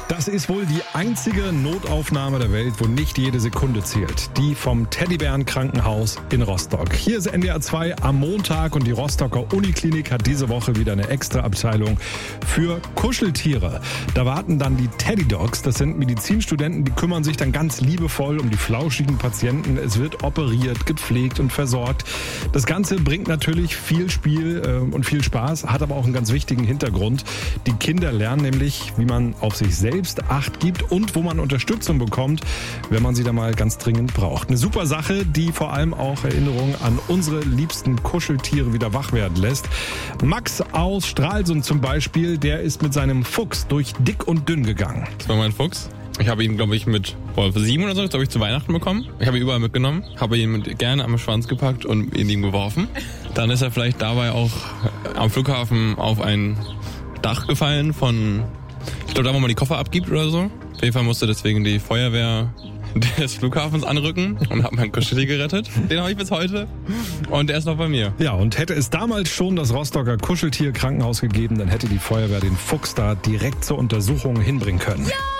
Das ist wohl die einzige Notaufnahme der Welt, wo nicht jede Sekunde zählt. Die vom Teddybären-Krankenhaus in Rostock. Hier ist NDR 2 am Montag und die Rostocker Uniklinik hat diese Woche wieder eine extra Abteilung für Kuscheltiere. Da warten dann die Teddy Dogs. Das sind Medizinstudenten, die kümmern sich dann ganz liebevoll um die flauschigen Patienten. Es wird operiert, gepflegt und versorgt. Das Ganze bringt natürlich viel Spiel und viel Spaß, hat aber auch einen ganz wichtigen Hintergrund. Die Kinder lernen nämlich, wie man auf sich selbst Acht gibt und wo man Unterstützung bekommt, wenn man sie da mal ganz dringend braucht. Eine super Sache, die vor allem auch Erinnerungen an unsere liebsten Kuscheltiere wieder wach werden lässt. Max aus Stralsund zum Beispiel, der ist mit seinem Fuchs durch dick und dünn gegangen. Das war mein Fuchs. Ich habe ihn, glaube ich, mit 7 oder so, glaube ich, zu Weihnachten bekommen. Ich habe ihn überall mitgenommen, habe ihn gerne am Schwanz gepackt und in ihm geworfen. Dann ist er vielleicht dabei auch am Flughafen auf ein Dach gefallen ich glaube, da wo man die Koffer abgibt oder so. Auf jeden Fall musste deswegen die Feuerwehr des Flughafens anrücken und hat meinen Kuscheltier gerettet. Den habe ich bis heute und der ist noch bei mir. Ja, und hätte es damals schon das Rostocker Kuscheltier-Krankenhaus gegeben, dann hätte die Feuerwehr den Fuchs da direkt zur Untersuchung hinbringen können. Ja!